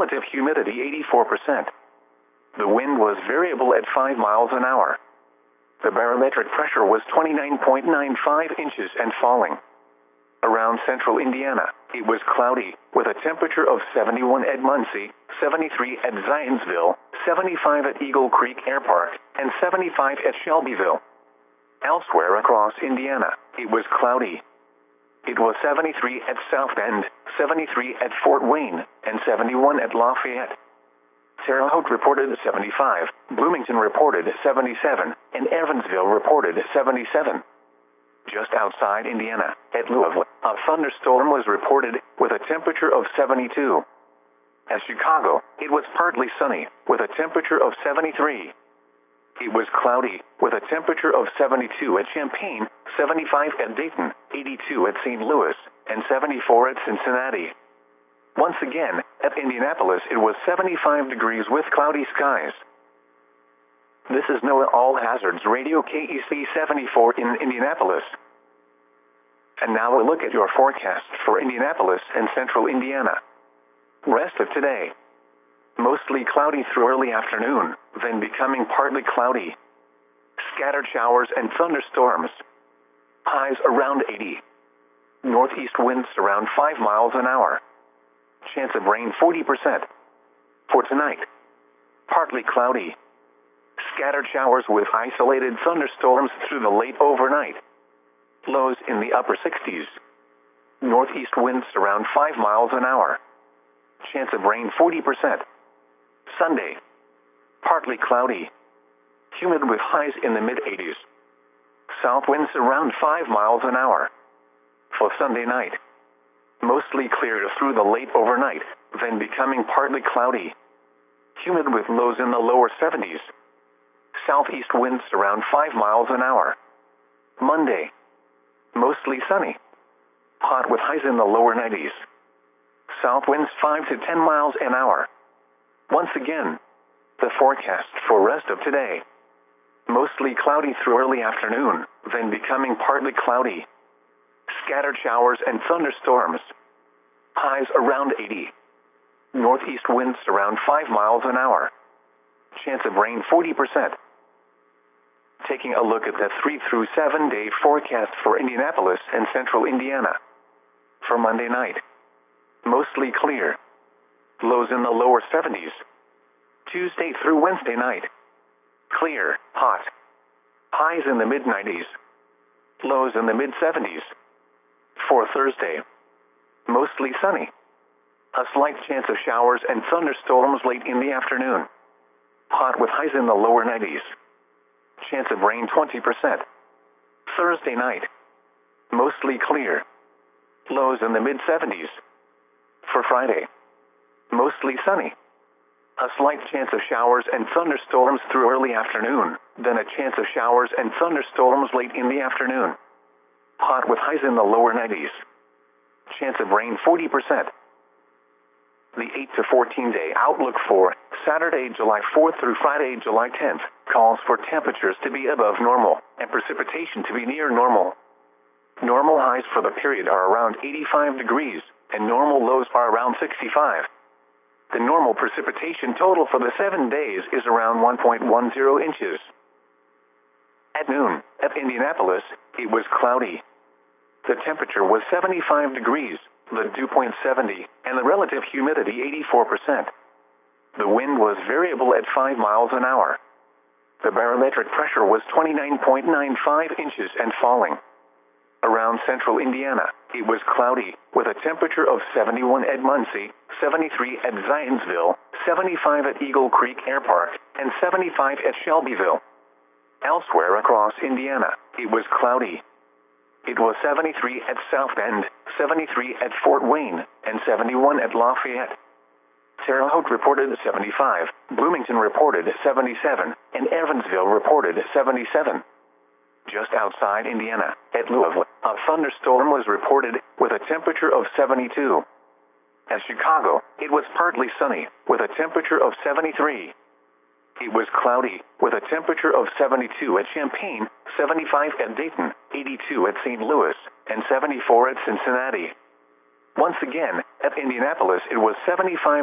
relative humidity 84%. The wind was variable at 5 miles an hour. The barometric pressure was 29.95 inches and falling. Around central Indiana, it was cloudy, with a temperature of 71 at Muncie, 73 at Zionsville, 75 at Eagle Creek Air Park, and 75 at Shelbyville. Elsewhere across Indiana, it was cloudy. It was 73 at South Bend, 73 at Fort Wayne, and 71 at Lafayette. Terre Haute reported 75, Bloomington reported 77, and Evansville reported 77. Just outside Indiana, at Louisville, a thunderstorm was reported, with a temperature of 72. At Chicago, it was partly sunny, with a temperature of 73. It was cloudy, with a temperature of 72 at Champaign, 75 at Dayton, 82 at St. Louis, and 74 at Cincinnati. Once again, at Indianapolis it was 75 degrees with cloudy skies. This is NOAA All Hazards Radio KEC 74 in Indianapolis. And now a look at your forecast for Indianapolis and central Indiana. Rest of today. Mostly cloudy through early afternoon, then becoming partly cloudy. Scattered showers and thunderstorms. Highs around 80. Northeast winds around 5 miles an hour. Chance of rain 40%. For tonight, partly cloudy. Scattered showers with isolated thunderstorms through the late overnight. Lows in the upper 60s. Northeast winds around 5 miles an hour. Chance of rain 40%. Sunday, partly cloudy. Humid with highs in the mid-80s. South winds around 5 miles an hour. For Sunday night, mostly clear through the late overnight, then becoming partly cloudy. Humid with lows in the lower 70s. Southeast winds around 5 miles an hour. Monday, mostly sunny. Hot with highs in the lower 90s. South winds 5 to 10 miles an hour. Once again, the forecast for rest of today. Mostly cloudy through early afternoon, then becoming partly cloudy. Scattered showers and thunderstorms. Highs around 80. Northeast winds around 5 miles an hour. Chance of rain 40%. Taking a look at the 3 through 7 day forecast for Indianapolis and central Indiana. For Monday night, mostly clear. Lows in the lower 70s. Tuesday through Wednesday night, clear, hot. Highs in the mid-90s. Lows in the mid-70s. For Thursday, mostly sunny. A slight chance of showers and thunderstorms late in the afternoon. Hot with highs in the lower 90s. Chance of rain 20%. Thursday night, mostly clear. Lows in the mid-70s. For Friday, mostly sunny. A slight chance of showers and thunderstorms through early afternoon, then a chance of showers and thunderstorms late in the afternoon. Hot with highs in the lower 90s. Chance of rain 40%. The 8 to 14 day outlook for Saturday, July 4th through Friday, July 10th, calls for temperatures to be above normal and precipitation to be near normal. Normal highs for the period are around 85 degrees, and normal lows are around 65. The normal precipitation total for the 7 days is around 1.10 inches. At noon, at Indianapolis, it was cloudy. The temperature was 75 degrees, the dew point 70, and the relative humidity 84%. The wind was variable at 5 miles an hour. The barometric pressure was 29.95 inches and falling. Around central Indiana, it was cloudy, with a temperature of 71 at Muncie, 73 at Zionsville, 75 at Eagle Creek Air Park, and 75 at Shelbyville. Elsewhere across Indiana, it was cloudy. It was 73 at South Bend, 73 at Fort Wayne, and 71 at Lafayette. Terre Haute reported 75, Bloomington reported 77, and Evansville reported 77. Just outside Indiana, at Louisville, a thunderstorm was reported, with a temperature of 72. At Chicago, it was partly sunny, with a temperature of 73. It was cloudy, with a temperature of 72 at Champaign, 75 at Dayton, 82 at St. Louis, and 74 at Cincinnati. Once again, at Indianapolis it was 75